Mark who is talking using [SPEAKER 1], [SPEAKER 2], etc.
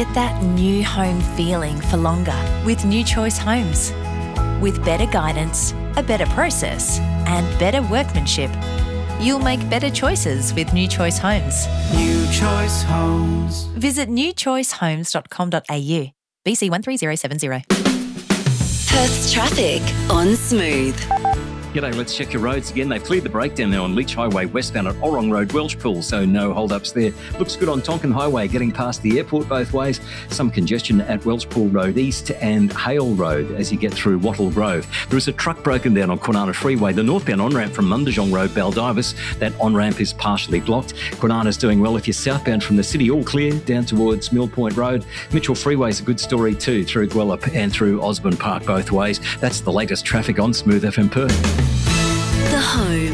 [SPEAKER 1] Get that new home feeling for longer with New Choice Homes. With better guidance, a better process, and better workmanship, you'll make better choices with New Choice Homes.
[SPEAKER 2] New Choice Homes.
[SPEAKER 1] Visit newchoicehomes.com.au. BC 13070.
[SPEAKER 3] Perth's traffic on Smooth.
[SPEAKER 4] G'day, let's check your roads again. They've cleared the breakdown now on Leach Highway westbound at Orrong Road, Welshpool, so no hold-ups there. Looks good on Tonkin Highway, getting past the airport both ways. Some congestion at Welshpool Road East and Hale Road as you get through Wattle Grove. There is a truck broken down on Kwinana Freeway. The northbound on-ramp from Mundijong Road, Baldivis, that on-ramp is partially blocked. Kwinana's doing well if you're southbound from the city, all clear down towards Mill Point Road. Mitchell Freeway's a good story too, through Gwelup and through Osborne Park both ways. That's the latest traffic on Smooth FM Perth.
[SPEAKER 3] The Home.